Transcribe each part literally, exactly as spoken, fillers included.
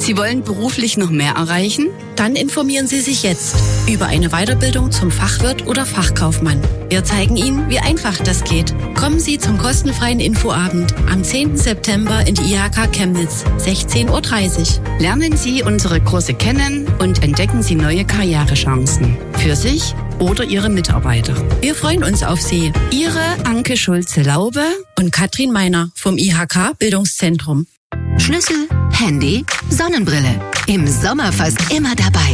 Sie wollen beruflich noch mehr erreichen? Dann informieren Sie sich jetzt über eine Weiterbildung zum Fachwirt oder Fachkaufmann. Wir zeigen Ihnen, wie einfach das geht. Kommen Sie zum kostenfreien Infoabend am zehnten September in die I H K Chemnitz, sechzehn Uhr dreißig. Lernen Sie unsere Kurse kennen und entdecken Sie neue Karrierechancen für sich oder Ihre Mitarbeiter. Wir freuen uns auf Sie. Ihre Anke Schulze-Laube und Katrin Meiner vom I H K Bildungszentrum. Schlüssel, Handy, Sonnenbrille. Im Sommer fast immer dabei.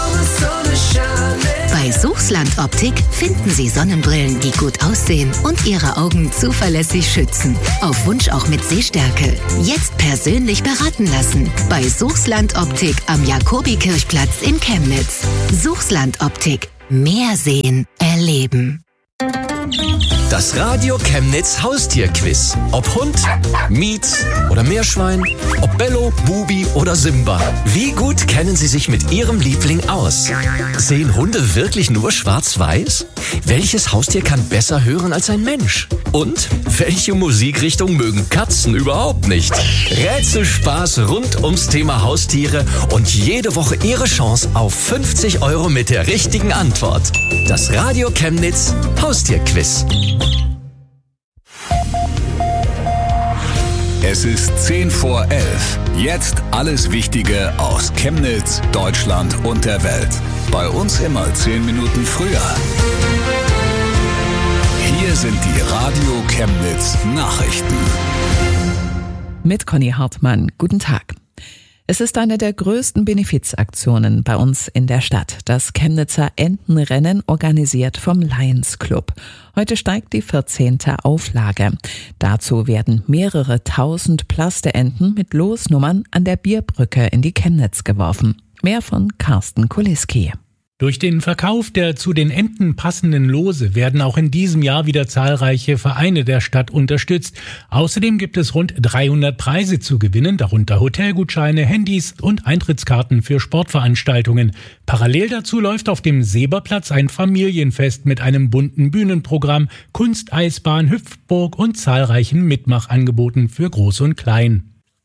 Bei Suchsland Optik finden Sie Sonnenbrillen, die gut aussehen und Ihre Augen zuverlässig schützen. Auf Wunsch auch mit Sehstärke. Jetzt persönlich beraten lassen. Bei Suchsland Optik am Jakobikirchplatz in Chemnitz. Suchsland Optik. Mehr sehen, erleben. Das Radio Chemnitz Haustierquiz. Ob Hund, Mietz oder Meerschwein, ob Bello, Bubi oder Simba. Wie gut kennen Sie sich mit Ihrem Liebling aus? Sehen Hunde wirklich nur schwarz-weiß? Welches Haustier kann besser hören als ein Mensch? Und welche Musikrichtung mögen Katzen überhaupt nicht? Rätselspaß rund ums Thema Haustiere und jede Woche Ihre Chance auf fünfzig Euro mit der richtigen Antwort. Das Radio Chemnitz Haustierquiz. Es ist zehn vor elf. Jetzt alles Wichtige aus Chemnitz, Deutschland und der Welt. Bei uns immer zehn Minuten früher. Hier sind die Radio Chemnitz Nachrichten. Mit Conny Hartmann. Guten Tag. Es ist eine der größten Benefizaktionen bei uns in der Stadt. Das Chemnitzer Entenrennen, organisiert vom Lions Club. Heute steigt die vierzehnte Auflage. Dazu werden mehrere tausend Plasteenten mit Losnummern an der Bierbrücke in die Chemnitz geworfen. Mehr von Carsten Kuliski. Durch den Verkauf der zu den Enten passenden Lose werden auch in diesem Jahr wieder zahlreiche Vereine der Stadt unterstützt. Außerdem gibt es rund dreihundert Preise zu gewinnen, darunter Hotelgutscheine, Handys und Eintrittskarten für Sportveranstaltungen. Parallel dazu läuft auf dem Seberplatz ein Familienfest mit einem bunten Bühnenprogramm, Kunsteisbahn, Hüpfburg und zahlreichen Mitmachangeboten für Groß und Klein.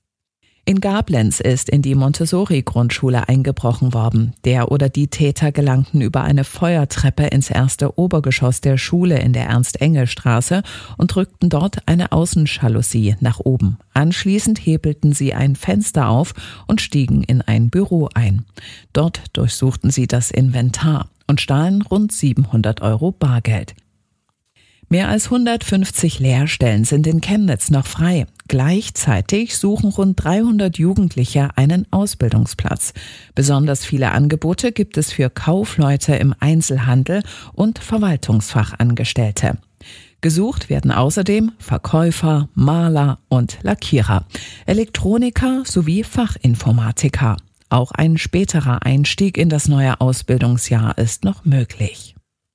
In Gablenz ist in die Montessori-Grundschule eingebrochen worden. Der oder die Täter gelangten über eine Feuertreppe ins erste Obergeschoss der Schule in der Ernst-Engel-Straße und drückten dort eine Außenjalousie nach oben. Anschließend hebelten sie ein Fenster auf und stiegen in ein Büro ein. Dort durchsuchten sie das Inventar und stahlen rund siebenhundert Euro Bargeld. Mehr als hundertfünfzig Lehrstellen sind in Chemnitz noch frei. Gleichzeitig suchen rund dreihundert Jugendliche einen Ausbildungsplatz. Besonders viele Angebote gibt es für Kaufleute im Einzelhandel und Verwaltungsfachangestellte. Gesucht werden außerdem Verkäufer, Maler und Lackierer, Elektroniker sowie Fachinformatiker. Auch ein späterer Einstieg in das neue Ausbildungsjahr ist noch möglich.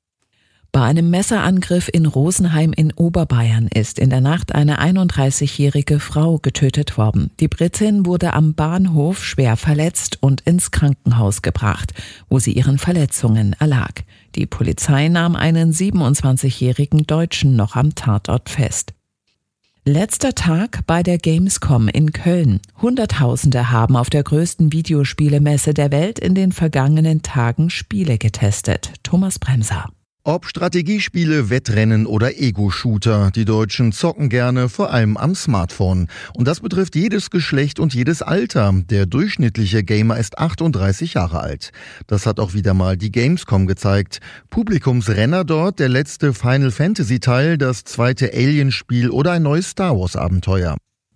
Bei einem Messerangriff in Rosenheim in Oberbayern ist in der Nacht eine einunddreißigjährige Frau getötet worden. Die Britin wurde am Bahnhof schwer verletzt und ins Krankenhaus gebracht, wo sie ihren Verletzungen erlag. Die Polizei nahm einen siebenundzwanzigjährigen Deutschen noch am Tatort fest. Letzter Tag bei der Gamescom in Köln. Hunderttausende haben auf der größten Videospielemesse der Welt in den vergangenen Tagen Spiele getestet. Thomas Bremser. Ob Strategiespiele, Wettrennen oder Ego-Shooter, die Deutschen zocken gerne, vor allem am Smartphone. Und das betrifft jedes Geschlecht und jedes Alter. Der durchschnittliche Gamer ist achtunddreißig Jahre alt. Das hat auch wieder mal die Gamescom gezeigt. Publikumsrenner dort, der letzte Final Fantasy Teil, das zweite Alien-Spiel oder ein neues Star Wars Abenteuer.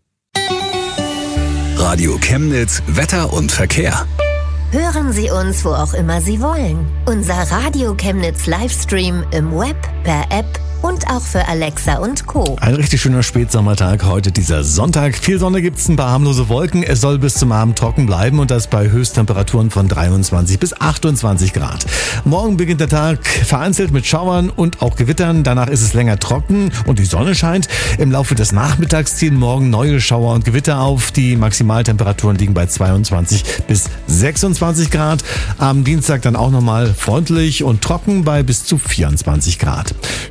Radio Chemnitz, Wetter und Verkehr. Hören Sie uns, wo auch immer Sie wollen. Unser Radio Chemnitz Livestream im Web, per App und auch für Alexa und Co. Ein richtig schöner Spätsommertag heute, dieser Sonntag. Viel Sonne gibt's, ein paar harmlose Wolken. Es soll bis zum Abend trocken bleiben und das bei Höchsttemperaturen von dreiundzwanzig bis achtundzwanzig Grad. Morgen beginnt der Tag vereinzelt mit Schauern und auch Gewittern. Danach ist es länger trocken und die Sonne scheint. Im Laufe des Nachmittags ziehen morgen neue Schauer und Gewitter auf. Die Maximaltemperaturen liegen bei zweiundzwanzig bis sechsundzwanzig Grad. Am Dienstag dann auch nochmal freundlich und trocken bei bis zu vierundzwanzig Grad. Schauen wir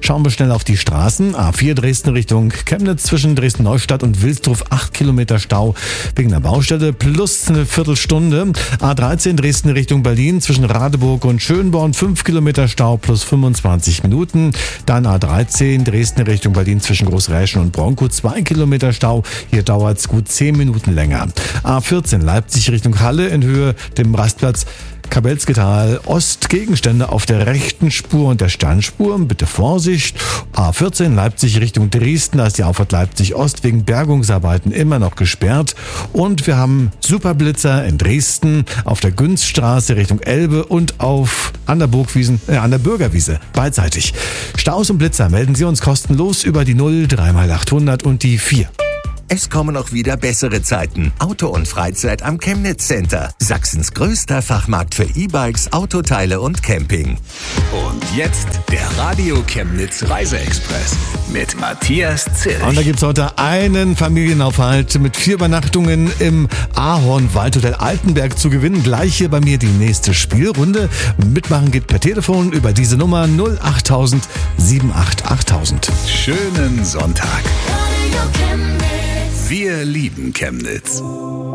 schnell auf die Straßen. A vier Dresden Richtung Chemnitz zwischen Dresden-Neustadt und Wilsdruf acht Kilometer Stau wegen der Baustelle plus eine Viertelstunde. A dreizehn Dresden Richtung Berlin zwischen Radeburg und Schönborn fünf Kilometer Stau plus fünfundzwanzig Minuten. Dann A dreizehn Dresden Richtung Berlin zwischen Großräschen und Bronkow zwei Kilometer Stau. Hier dauert es gut zehn Minuten länger. A vierzehn Leipzig Richtung Halle in Höhe dem Rastplatz Kabelsketal Ost, Gegenstände auf der rechten Spur und der Standspur. Bitte Vorsicht. A vierzehn Leipzig Richtung Dresden, da ist die Auffahrt Leipzig Ost wegen Bergungsarbeiten immer noch gesperrt. Und wir haben Superblitzer in Dresden auf der Günzstraße Richtung Elbe und auf an der Burgwiesen, äh, an der Bürgerwiese beidseitig. Staus und Blitzer melden Sie uns kostenlos über die null drei mal achthundert und die vier. Es kommen auch wieder bessere Zeiten. Auto und Freizeit am Chemnitz Center. Sachsens größter Fachmarkt für E-Bikes, Autoteile und Camping. Und jetzt der Radio Chemnitz Reiseexpress mit Matthias Zilch. Und da gibt's heute einen Familienaufhalt mit vier Übernachtungen im Ahorn Waldhotel Altenberg zu gewinnen. Gleich hier bei mir die nächste Spielrunde. Mitmachen geht per Telefon über diese Nummer null achttausend achtundsiebzig achttausend. Schönen Sonntag. Wir lieben Chemnitz.